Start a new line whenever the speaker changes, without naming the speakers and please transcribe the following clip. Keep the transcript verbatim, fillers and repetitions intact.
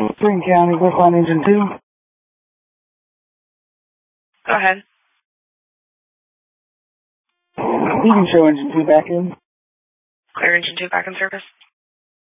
Spring County, Brookline Engine two.
Go ahead.
You can show Engine two back in.
Clear Engine two back in service.